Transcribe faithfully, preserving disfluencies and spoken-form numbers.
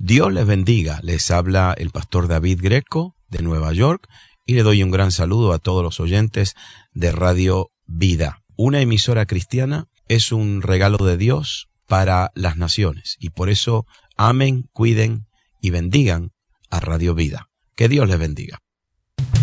Dios les bendiga. Les habla el pastor David Greco de Nueva York y le doy un gran saludo a todos los oyentes de Radio Vida. Una emisora cristiana es un regalo de Dios para las naciones y por eso amen, cuiden y bendigan a Radio Vida. Que Dios les bendiga.